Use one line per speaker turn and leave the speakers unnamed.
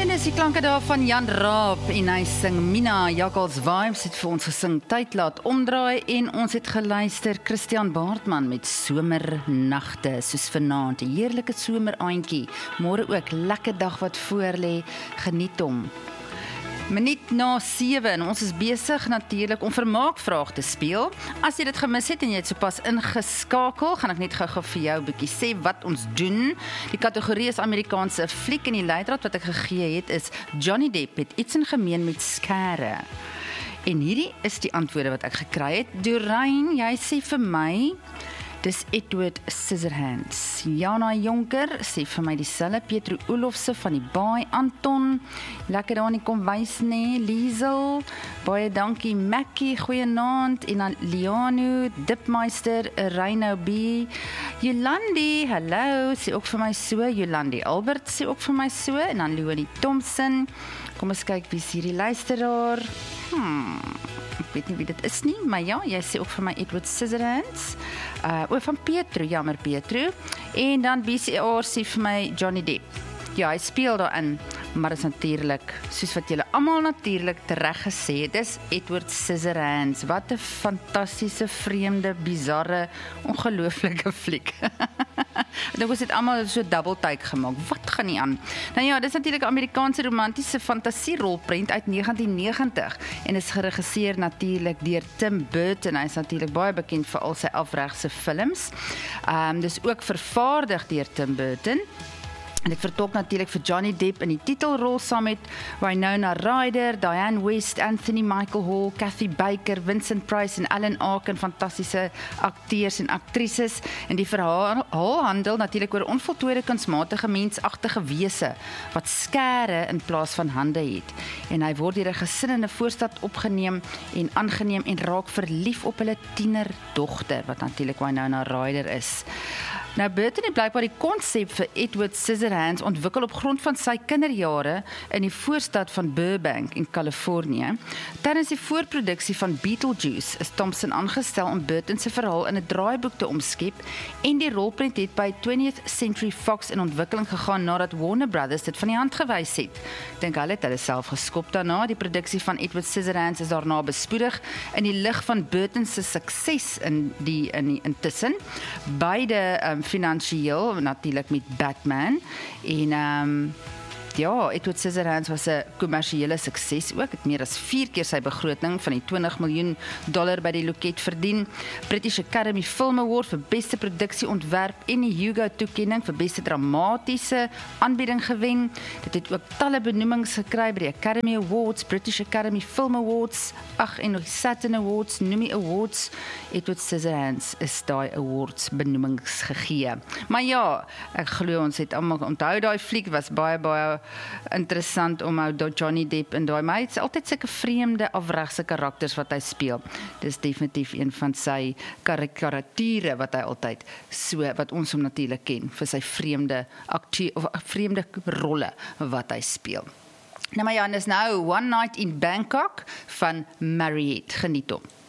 En dis die klanke daar van Jan Raap en hy sing Mina Jakkals Vibes het vir ons gesing Tyd laat omdraai en ons het geluister Christian Baartman met Somernagte soos vanaand, 'n heerlike someraandjie, môre ook lekker dag wat voor lê, geniet hom. Minuut na 7 en ons is besig natuurlik om vermaakvraag te speel. As jy dit gemis het en jy het sopas ingeskakel, gaan ek net gou vir jou 'n bietjie sê wat ons doen. Die kategorie is Amerikaanse fliek en die leidraad wat ek gegee het is Johnny Depp het iets in gemeen met skare. En hierdie is die antwoorde wat ek gekry het. Doreen, jy sê vir my dis Edward Scissorhands. Jana Jonker sê vir my dieselfde. Pietro Olofse van die Baai. Anton, lekker daar nie kom wys nie. Liesel, baie dankie. Mackie, goeienaand. En dan Liano, Dipmeister, Reino B. Jolandi, hallo, sê ook vir my so. Jolandi Albert sê ook vir my so. En dan Leonie Thompson. Kom ons kyk wie is hierdie luisteraar. Ek weet nie wie dit is nie, maar ja, jy sê ook vir my Edward Scissorhands. Van Pietro, jammer Pietro. En dan BCR sê vir my Johnny Depp. Ja, hy speel daarin, maar is natuurlik, soos wat julle almal natuurlik tereg gesê het, dis Edward Scissorhands. Wat 'n fantastiese, vreemde, bizarre, ongelooflike fliek. Ek dink ons het almal so double take gemaak. Wat gaan nie aan? Nou ja, dis natuurlik 'n Amerikaanse romantiese fantasierolprent uit 1990 en is geregisseer natuurlik deur Tim Burton. Hy is natuurlik baie bekend vir al sy afregse films. Dis ook vervaardig deur Tim Burton. En ek vertolk natuurlik vir Johnny Depp in die titelrol saam met Winona Ryder, Diane West, Anthony Michael Hall, Kathy Baker, Vincent Price en Alan Arkin, fantastiese akteurs en aktrises. En die verhaal handel natuurlik oor onvoltooide kunsmatige mensagtige wese wat skare in plaas van hande het. En hy word deur 'n gesin in 'n voorstad opgeneem en aangeneem en raak verlief op hulle tienerdogter wat natuurlik Winona Ryder is. Nou Burton het blykbaar die konsep vir Edward Scissorhands ontwikkel op grond van sy kinderjare in die voorstad van Burbank in Kalifornië. Tydens die voorproduksie van Beetlejuice is Thompson aangestel om Burton se verhaal in 'n draaiboek te omskep en die rolprent het by 20th Century Fox in ontwikkeling gegaan nadat Warner Brothers dit van die hand gewys het. Ek dink hulle het hulle self geskop daarna. Die produksie van Edward Scissorhands is daarna bespoedig in die lig van Burton se sukses intussen. Beide finansieel, natuurlik met Batman en ja, Edward Scissorhands was 'n kommersiële sukses ook. Het meer as 4 keer sy begroting van die $20 miljoen by die loket verdien. British Academy Film Award vir beste produksieontwerp en die Hugo toekenning vir beste dramatiese aanbieding gewen. Dit het ook talle benoemings gekry by die Academy Awards, British Academy Film Awards, en nog Saturn Awards, Nummy Awards. Edward Scissorhands is daai awards benoemings gegee. Maar ja, ek glo ons het almal onthou daai fliek was baie interessant om Johnny Depp en daai, maar hy het altyd sulke vreemde afregse karakters wat hy speel. Dis definitief een van sy karikatuure wat hy altyd wat ons hom natuurlik ken vir sy vreemde rolle wat hy speel. Nou maar ja, dis nou One Night in Bangkok van Marriott. Geniet hom.